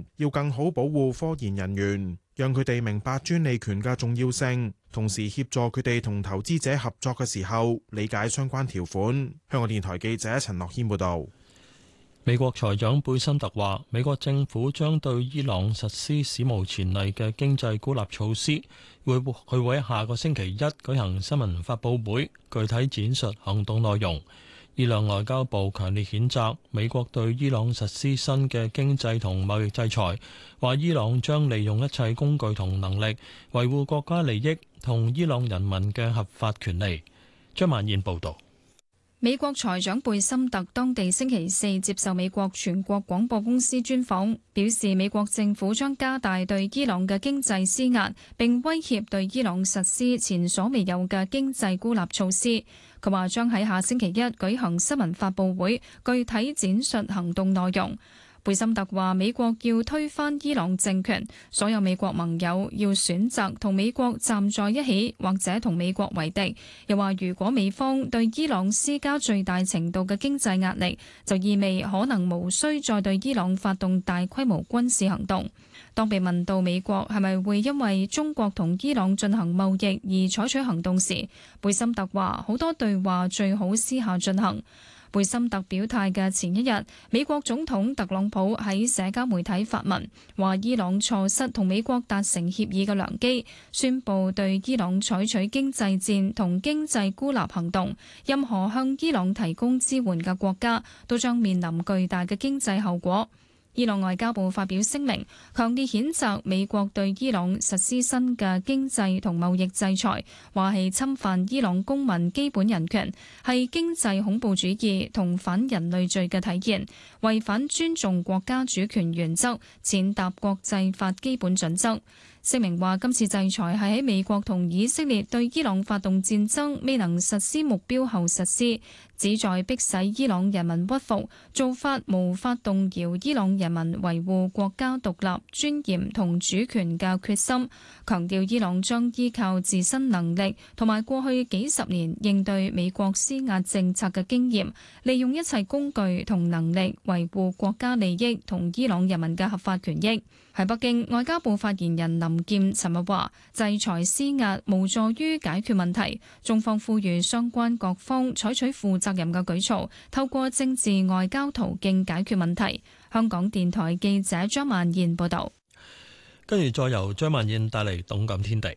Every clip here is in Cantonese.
言，要更好保護科研人員，讓佢哋明白專利權嘅重要性，同時協助佢哋同投資者合作嘅時候理解相關條款。香港電台記者陳樂軒報導。 美國財長貝森特話，美國政府將對伊朗實施史無前例嘅經濟孤立措施，佢會喺下個星期一舉行新聞發佈會，具體展述行動內容。伊朗外交部強烈譴責美國對伊朗實施新嘅經濟同貿易制裁，話伊朗將利用一切工具同能力維護國家利益同伊朗人民嘅合法權利。張曼燕報導。 美國財長貝森特當地星期四接受美國全國廣播公司專訪，表示美國政府將加大對伊朗嘅經濟施壓，並威脅對伊朗實施前所未有嘅經濟孤立措施。佢話將喺下星期一舉行新聞發佈會，具體展述行動內容。貝森特話：美國要推翻伊朗政權，所有美國盟友要選擇同美國站在一起，或者同美國為敵。又話如果美方對伊朗施加最大程度嘅經濟壓力，就意味可能無需再對伊朗發動大規模軍事行動。當被問到美國係咪會因為中國同伊朗進行貿易而採取行動時，貝森特話：好多對話最好私下進行。貝森特表態嘅前一日，美國總統特朗普喺社交媒體發文，話伊朗錯失同美國達成協議嘅良機，宣布對伊朗採取經濟戰同經濟孤立行動，任何向伊朗提供支援嘅國家都將面臨巨大嘅經濟後果。伊朗外交部發表聲明，強烈譴責美國對伊朗實施新嘅經濟同貿易制裁，話係侵犯伊朗公民基本人權，係經濟恐怖主義同反人類罪嘅體現，違反尊重國家主權原則，踐踏國際法基本準則。聲明話，今次制裁係喺美國同以色列對伊朗發動戰爭未能實施目標後實施，旨在迫使伊朗人民屈服，做法無法動搖伊朗人民維護國家獨立、尊嚴同主權嘅決心，強調伊朗將依靠自身能力同埋過去幾十年應對美國施壓政策嘅經驗，利用一切工具同能力維護國家利益同伊朗人民嘅合法權益。喺北京，外交部發言人林劍尋日話：制裁施壓無助於解決問題，中方呼籲相關各方採取負責任嘅舉措，透過政治外交途徑解決問題。香港電台記者張曼燕報導。 跟住再由張曼燕帶嚟動感天地。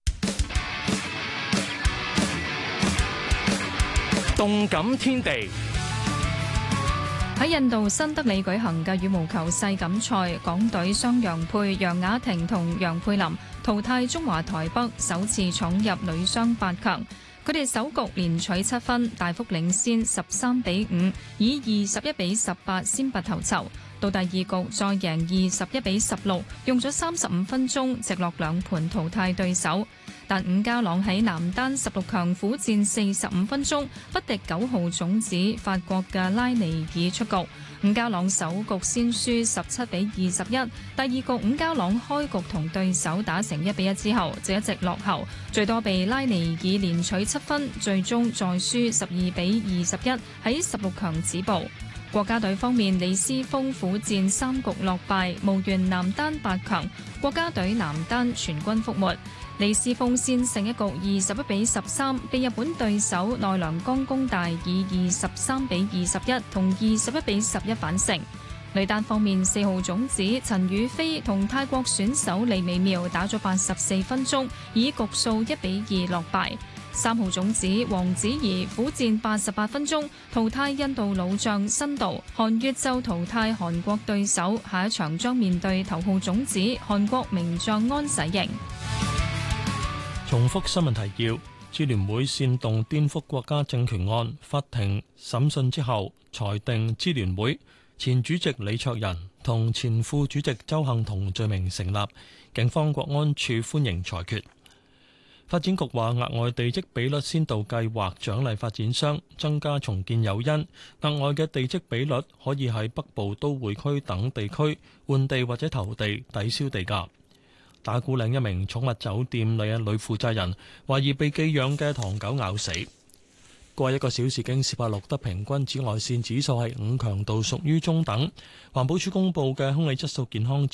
動感天地。 喺印度新德里舉行嘅羽毛球世錦賽，港隊雙楊配楊雅婷同楊佩琳淘汰中華台北，首次闖入女雙8強。佢哋首局連取7分，大幅領先13-5，以21-18先拔頭籌。到第二局再贏21-16，用咗35分鐘直落2盤淘汰對手。但伍家朗喺男單16強苦戰45分鐘，不敵9號種子法國嘅拉尼爾出局。伍家朗首局先輸17-21，第二局伍家朗開局同對手打成1-1之後，就一直落後，最多被拉尼爾連取7分，最終再輸12-21，喺16強止步。國家隊方面，李思峰苦戰3局落敗，無緣男單8強。國家隊男單全軍覆沒。李思峰先勝一局21-13，被日本對手奈良岡功大以23-21同21-11反勝。女單方面，4號種子陳雨菲同泰國選手李美妙打咗84分鐘，以局數1-2落敗。3號種子王子怡苦戰88分鐘，淘汰印度老將辛道。韓悅就淘汰韓國對手，下一場將面對頭號種子韓國名將安洗瑩。 重複新聞提要：支聯會煽動顛覆國家政權案，法庭審訊之後裁定支聯會前主席李卓人同前副主席周幸彤罪名成立，警方國安處歡迎裁決。發展局話，額外地積比率先導計劃獎勵發展商，增加重建誘因。額外嘅地積比率可以喺北部都會區等地區換地或者投地抵消地價。打鼓嶺一名寵物酒店女負責人懷疑被寄養嘅唐狗咬死。過去1個小時，京士柏錄得平均紫外線指數係5，強度屬於中等。環保署公布嘅空氣質素健康